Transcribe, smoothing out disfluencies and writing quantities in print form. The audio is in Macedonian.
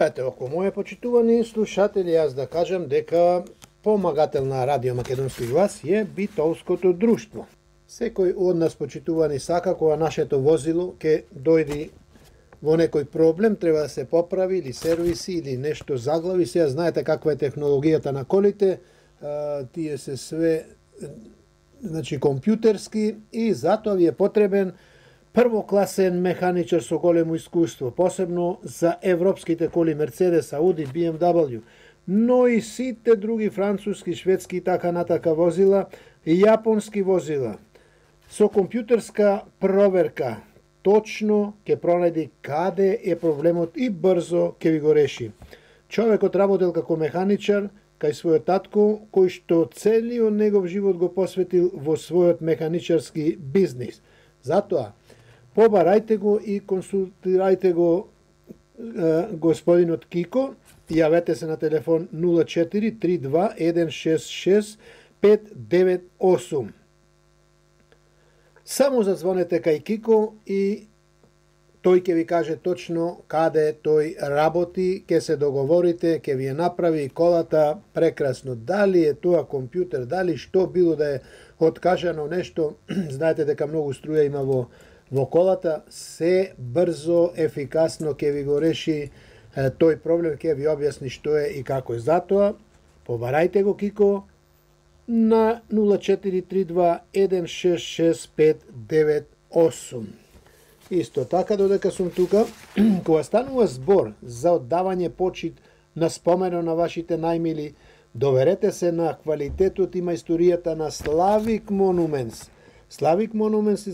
Ете, око моје почитувани слушатели, јас да кажам дека помагател на Радио Македонски глас е битолското друштво. Секој од нас почитувани сака кога нашето возило ќе дојди во некој проблем, треба да се поправи или сервиси или нешто заглави. Сега знаете каква е технологијата на колите, тие се све компјутерски и затоа ви е потребен првокласен механичар со големо искуство, посебно за европските коли Mercedes, Audi, BMW, но и сите други француски, шведски и така натака возила, и јапонски возила. Со компјутерска проверка точно ќе пронајде каде е проблемот и брзо ќе ви го реши. Човекот работел како механичар кај својот татко, кој што целиот негов живот го посветил во својот механичарски бизнис. Затоа, побарајте го и консултирајте го господинот Кико, јавете се на телефон 0432166598. Само зазвонете кај Кико и тој ќе ви каже точно каде тој работи, ќе се договорите, ќе ви ја направи колата прекрасно. Дали е тоа компјутер, дали што било да е откажано нешто, знаете дека многу струја има во колата, се брзо, ефикасно ќе ви го реши тој проблем, ќе ви објасни што е и како е. Затоа, побарајте го Кико на 0432166598. Исто така, додека сум тука, кога станува збор за оддавање почит на спомено на вашите најмили, доверете се на квалитетот и мајсторијата на Славик Монументс. Славик Монументс